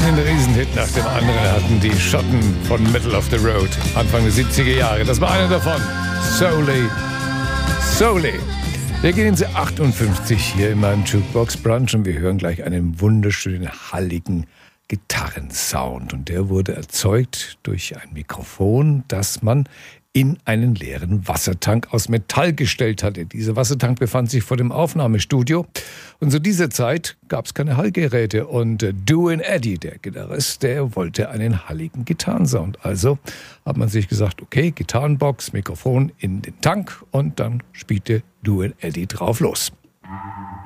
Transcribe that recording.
Einen Riesenhit nach dem anderen hatten die Schotten von Middle of the Road Anfang der 70er Jahre. Das war einer davon. Souley. Wir gehen ins 58 hier in meinem Jukebox Brunch und wir hören gleich einen wunderschönen, halligen Gitarrensound. Und der wurde erzeugt durch ein Mikrofon, das man in einen leeren Wassertank aus Metall gestellt hatte. Dieser Wassertank befand sich vor dem Aufnahmestudio. Und zu dieser Zeit gab es keine Hallgeräte. Und Duane Eddy, der Gitarrist, der wollte einen halligen Gitarrensound. Also hat man sich gesagt, okay, Gitarrenbox, Mikrofon in den Tank und dann spielte Duane Eddy drauf los.